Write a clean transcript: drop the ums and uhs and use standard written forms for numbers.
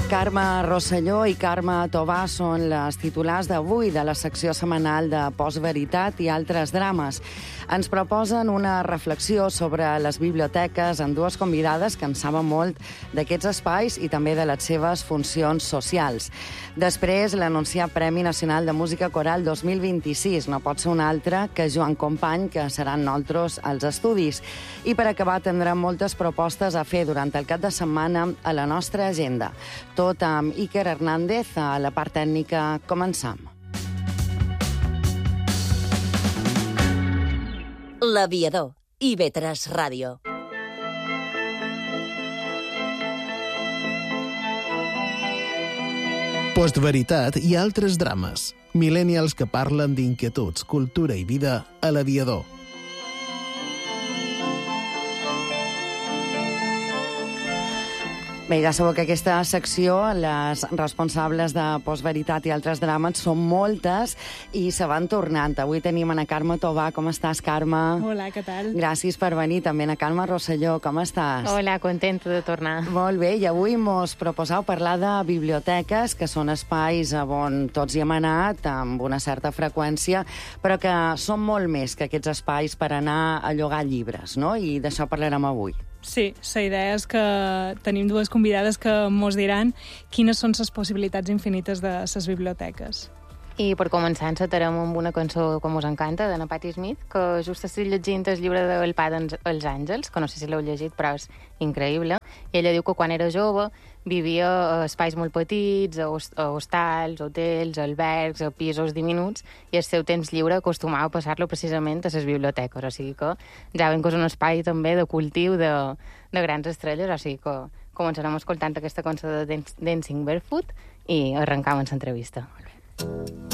Carme Rosselló i Carme Tobà són les titulars d'avui de la secció setmanal de Postveritat i altres drames. Ens proposen una reflexió sobre les biblioteques amb dues convidades que en saben molt d'aquests espais i també de les seves funcions socials. Després, l'anunciat Premi Nacional de Música Coral 2026 no pot ser un altre que Joan Company, que seran nosaltres als estudis. I per acabar, tindrem moltes propostes a fer durant el cap de setmana a la nostra agenda. Tot amb Iker Hernández, a la part tècnica. Començam. L'Aviador, IB3 Ràdio. Postveritat i altres drames. Millennials que parlen d'inquietuds, cultura i vida a l'Aviador. Bé, ja sabeu que aquesta secció, les responsables de Postveritat i altres drames són moltes i se van tornant. Avui tenim a Carme Tobà. Com estàs, Carme? Hola, què tal? Gràcies per venir. També a Carme Rosselló. Com estàs? Hola, contenta de tornar. Molt bé, i avui mos proposeu parlar de biblioteques, que són espais on tots hi hem anat amb una certa freqüència, però que són molt més que aquests espais per anar a llogar llibres, no? I d'això parlarem avui. Sí, la idea és que tenim dues convidades que mos diran quines són les possibilitats infinites de les biblioteques. I per començar encetarem amb una cançó que us encanta, de na Patti Smith, que just estic llegint el llibre del Pa dels Àngels, que no sé si l'heu llegit, però és increïble. I ella diu que quan era jove vivia a espais molt petits, a hostals, hotels, albergs, a pisos diminuts, i el seu temps lliure acostumava a passar-lo precisament a les biblioteques. O sigui que ja veiem que és un espai també de cultiu de grans estrelles, o sigui que començarem escoltant aquesta cançó de Dancing Barefoot i arrencam amb l'entrevista.